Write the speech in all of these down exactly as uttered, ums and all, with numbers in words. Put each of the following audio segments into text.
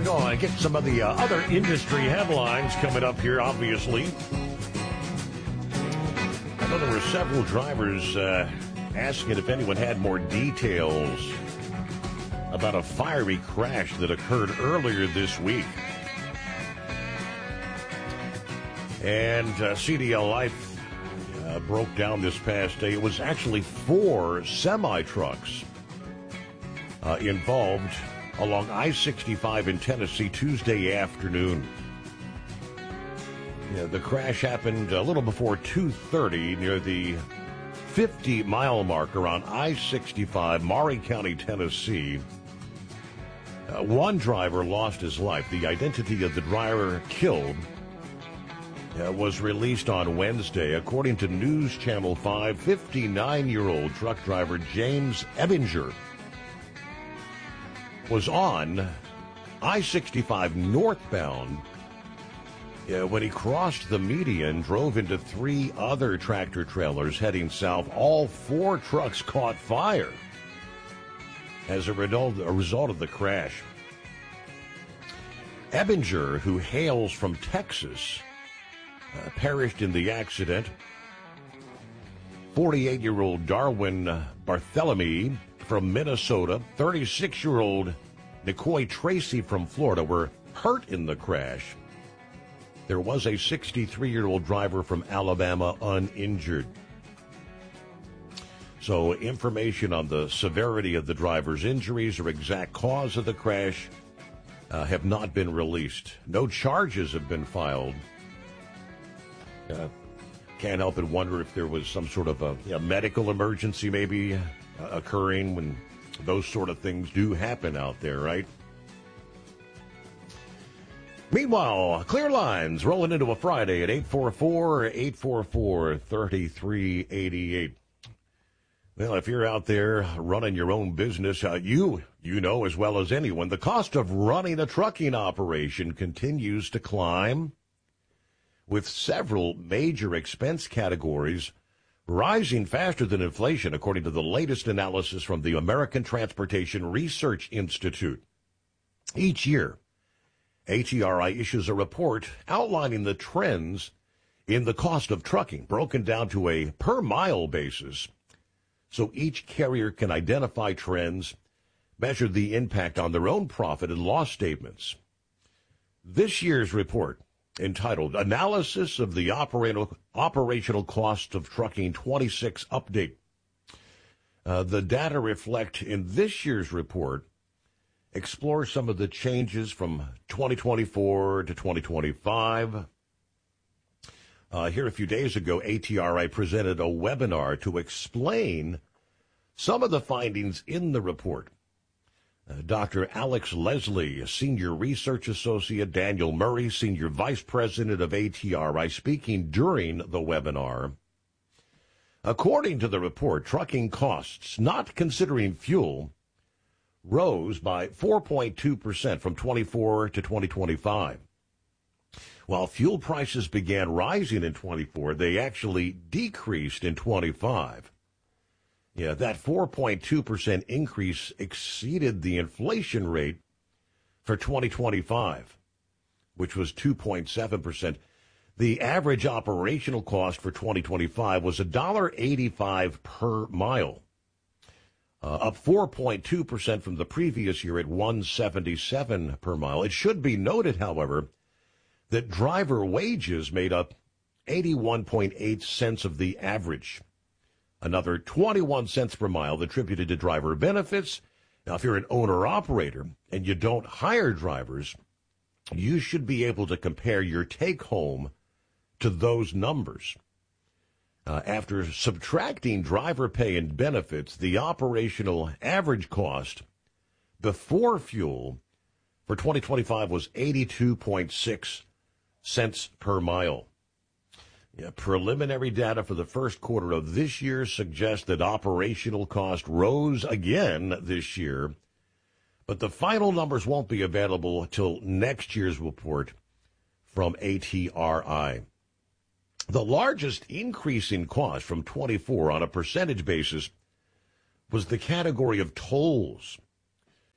going. Get some of the uh, other industry headlines coming up here, obviously. I know there were several drivers uh, asking if anyone had more details about a fiery crash that occurred earlier this week. And uh, C D L Life uh, broke down this past day. It was actually four semi-trucks uh, involved along I sixty-five in Tennessee Tuesday afternoon. Yeah, the crash happened a little before two thirty near the fifty-mile mark around I sixty-five, Maury County, Tennessee. Uh, one driver lost his life. The identity of the driver killed uh, was released on Wednesday. According to News Channel five, fifty-nine-year-old truck driver James Ebinger was on I sixty-five northbound uh, when he crossed the median, drove into three other tractor trailers heading south. All four trucks caught fire as a result, a result of the crash. Ebinger, who hails from Texas, uh, perished in the accident. forty-eight-year-old Darwin Barthélemy from Minnesota, thirty-six-year-old Nicoy Tracy from Florida were hurt in the crash. There was a sixty-three-year-old driver from Alabama uninjured. So information on the severity of the driver's injuries or exact cause of the crash uh, have not been released. No charges have been filed. Uh, can't help but wonder if there was some sort of a, a medical emergency maybe uh, occurring when those sort of things do happen out there, right? Meanwhile, clear lines rolling into a Friday at eight four four, eight four four, three three eight eight. Well, if you're out there running your own business, uh, you, you know as well as anyone, the cost of running a trucking operation continues to climb, with several major expense categories rising faster than inflation, according to the latest analysis from the American Transportation Research Institute. Each year, A T R I issues a report outlining the trends in the cost of trucking, broken down to a per-mile basis, so each carrier can identify trends, measure the impact on their own profit and loss statements. This year's report, entitled Analysis of the Operational, Operational Cost of Trucking twenty-six Update. Uh, the data reflect in this year's report explore some of the changes from twenty twenty-four to twenty twenty-five. Uh, here a few days ago, A T R I presented a webinar to explain some of the findings in the report. Uh, Doctor Alex Leslie, Senior Research Associate, Daniel Murray, Senior Vice President of A T R I, speaking during the webinar. According to the report, trucking costs, not considering fuel, rose by four point two percent from twenty-four to twenty twenty-five. While fuel prices began rising in twenty-four, they actually decreased in twenty-five. Yeah, that four point two percent increase exceeded the inflation rate for twenty twenty-five, which was two point seven percent. The average operational cost for twenty twenty-five was one dollar eighty-five per mile, uh, up four point two percent from the previous year at one dollar seventy-seven per mile. It should be noted, however, that driver wages made up eighty-one point eight cents of the average. Another twenty-one cents per mile attributed to driver benefits. Now, if you're an owner-operator and you don't hire drivers, you should be able to compare your take-home to those numbers. Uh, after subtracting driver pay and benefits, the operational average cost before fuel for twenty twenty-five was eighty-two point six cents per mile. Yeah, preliminary data for the first quarter of this year suggests that operational cost rose again this year, but the final numbers won't be available until next year's report from A T R I. The largest increase in cost from twenty-four on a percentage basis was the category of tolls.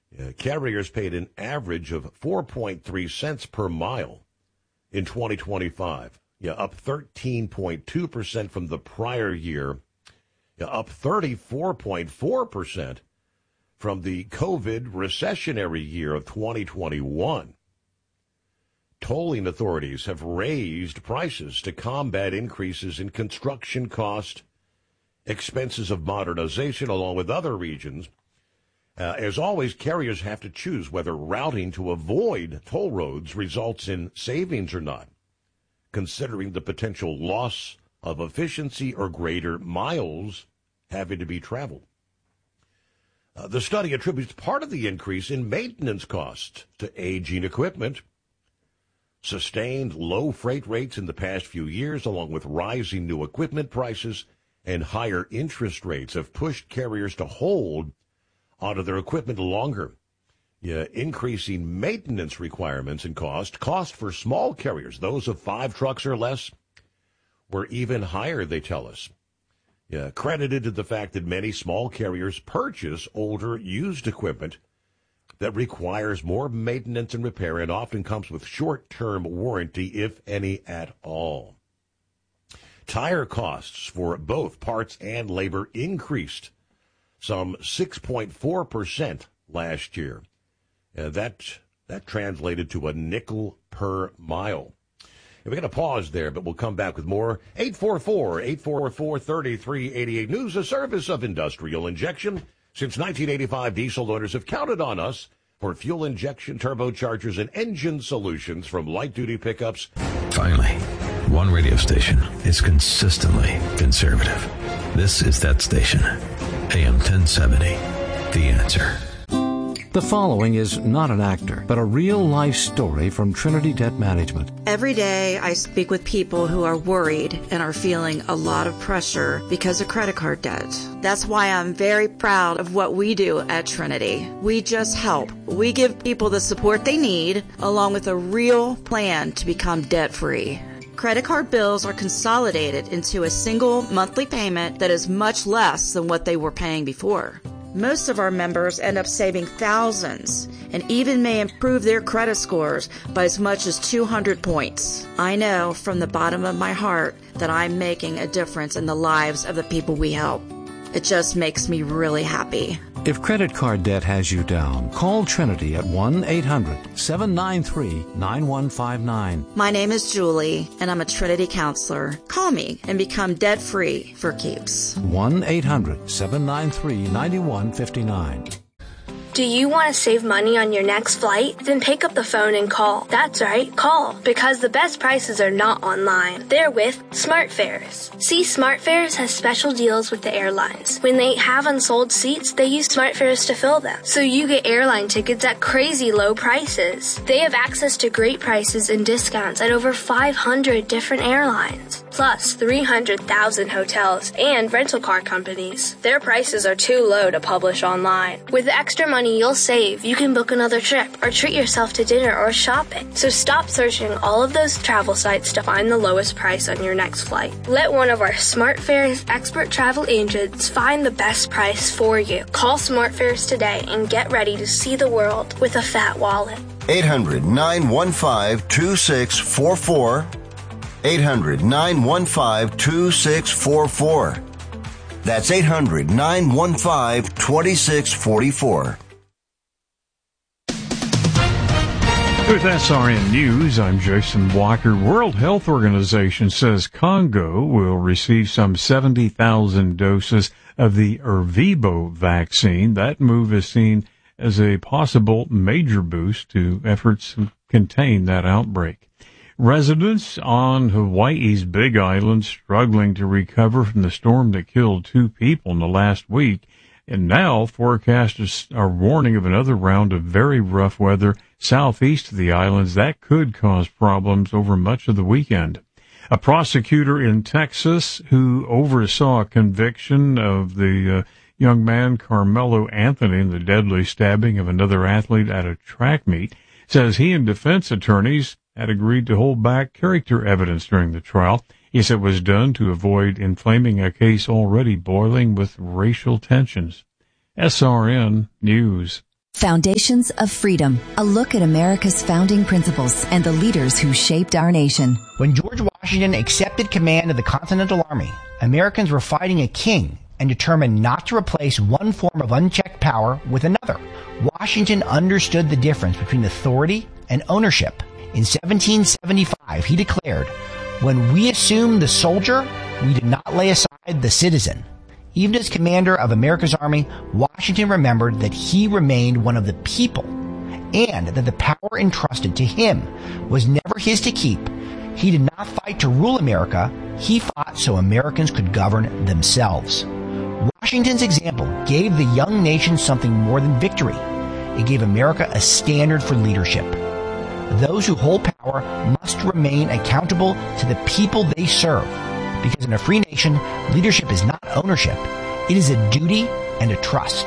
Uh, carriers paid an average of four point three cents per mile in twenty twenty-five. Yeah, up thirteen point two percent from the prior year. Yeah, up thirty-four point four percent from the COVID recessionary year of twenty twenty-one. Tolling authorities have raised prices to combat increases in construction cost, expenses of modernization, along with other regions. Uh, as always, carriers have to choose whether routing to avoid toll roads results in savings or not, considering the potential loss of efficiency or greater miles having to be traveled. Uh, the study attributes part of the increase in maintenance costs to aging equipment. Sustained low freight rates in the past few years, along with rising new equipment prices and higher interest rates, have pushed carriers to hold onto their equipment longer. Yeah, increasing maintenance requirements and cost. Cost for small carriers, those of five trucks or less, were even higher, they tell us. Yeah, credited to the fact that many small carriers purchase older, used equipment that requires more maintenance and repair and often comes with short-term warranty, if any at all. Tire costs for both parts and labor increased some six point four percent last year. Uh, that that translated to a nickel per mile. And we're going to pause there, but we'll come back with more. eight four four, eight four four, three three eight eight. News, a service of Industrial Injection. Since nineteen eighty-five, diesel owners have counted on us for fuel injection, turbochargers, and engine solutions from light-duty pickups. Finally, one radio station is consistently conservative. This is that station. A M ten seventy, The Answer. The following is not an actor, but a real-life story from Trinity Debt Management. Every day I speak with people who are worried and are feeling a lot of pressure because of credit card debt. That's why I'm very proud of what we do at Trinity. We just help. We give people the support they need, along with a real plan to become debt-free. Credit card bills are consolidated into a single monthly payment that is much less than what they were paying before. Most of our members end up saving thousands and even may improve their credit scores by as much as two hundred points. I know from the bottom of my heart that I'm making a difference in the lives of the people we help. It just makes me really happy. If credit card debt has you down, call Trinity at one eight hundred, seven nine three, nine one five nine. My name is Julie, and I'm a Trinity counselor. Call me and become debt-free for keeps. one eight hundred, seven nine three, nine one five nine. Do you want to save money on your next flight? Then pick up the phone and call. That's right, call. Because the best prices are not online. They're with SmartFares. See, SmartFares has special deals with the airlines. When they have unsold seats, they use SmartFares to fill them. So you get airline tickets at crazy low prices. They have access to great prices and discounts at over five hundred different airlines. Plus three hundred thousand hotels and rental car companies. Their prices are too low to publish online. With the extra money you'll save, you can book another trip or treat yourself to dinner or shopping. So stop searching all of those travel sites to find the lowest price on your next flight. Let one of our SmartFares expert travel agents find the best price for you. Call SmartFares today and get ready to see the world with a fat wallet. eight hundred, nine one five, two six four four. eight hundred, nine one five, two six four four. That's eight hundred, nine one five, two six four four. With S R N News, I'm Jason Walker. World Health Organization says Congo will receive some seventy thousand doses of the Ervebo vaccine. That move is seen as a possible major boost to efforts to contain that outbreak. Residents on Hawaii's Big Island struggling to recover from the storm that killed two people in the last week. And now forecasters are warning of another round of very rough weather southeast of the islands that could cause problems over much of the weekend. A prosecutor in Texas who oversaw a conviction of the uh, young man Carmelo Anthony in the deadly stabbing of another athlete at a track meet says he and defense attorneys had agreed to hold back character evidence during the trial. He said it was done to avoid inflaming a case already boiling with racial tensions. S R N News. Foundations of Freedom, a look at America's founding principles and the leaders who shaped our nation. When George Washington accepted command of the Continental Army, Americans were fighting a king and determined not to replace one form of unchecked power with another. Washington understood the difference between authority and ownership. In seventeen seventy-five, he declared, "When we assume the soldier, we did not lay aside the citizen." Even as commander of America's army, Washington remembered that he remained one of the people and that the power entrusted to him was never his to keep. He did not fight to rule America. He fought so Americans could govern themselves. Washington's example gave the young nation something more than victory. It gave America a standard for leadership. Those who hold power must remain accountable to the people they serve. Because in a free nation, leadership is not ownership. It is a duty and a trust.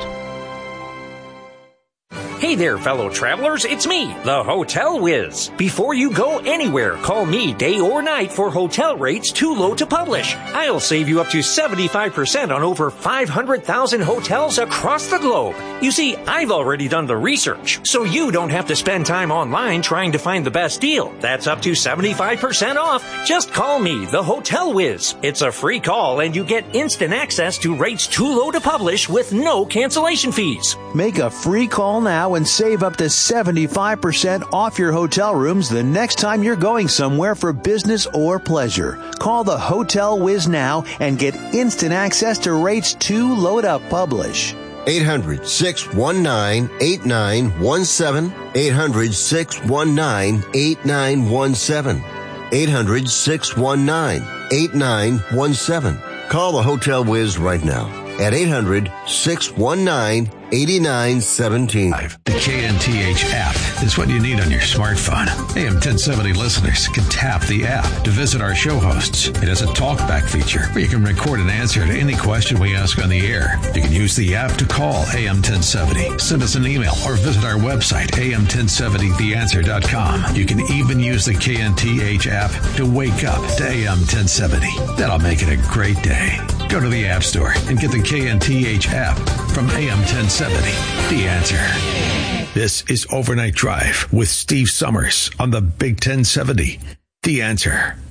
Hey there, fellow travelers. It's me, the Hotel Whiz. Before you go anywhere, call me day or night for hotel rates too low to publish. I'll save you up to seventy-five percent on over five hundred thousand hotels across the globe. You see, I've already done the research, so you don't have to spend time online trying to find the best deal. That's up to seventy-five percent off. Just call me, the Hotel Whiz. It's a free call, and you get instant access to rates too low to publish with no cancellation fees. Make a free call now and save up to seventy-five percent off your hotel rooms the next time you're going somewhere for business or pleasure. Call the Hotel Whiz now and get instant access to rates too low to publish. eight hundred, six one nine, eight nine one seven. eight hundred, six one nine, eight nine one seven. eight hundred, six one nine, eight nine one seven. Call the Hotel Whiz right now at eight hundred, six one nine, eight nine one seven. The K N T H app is what you need on your smartphone. A M ten seventy listeners can tap the app to visit our show hosts. It has a talkback feature where you can record an answer to any question we ask on the air. You can use the app to call A M ten seventy, send us an email, or visit our website, A M ten seventy the answer dot com. You can even use the K N T H app to wake up to A M ten seventy. That'll make it a great day. Go to the App Store and get the K N T H app from A M ten seventy. The Answer. This is Overnight Drive with Steve Summers on the Big ten seventy. The Answer.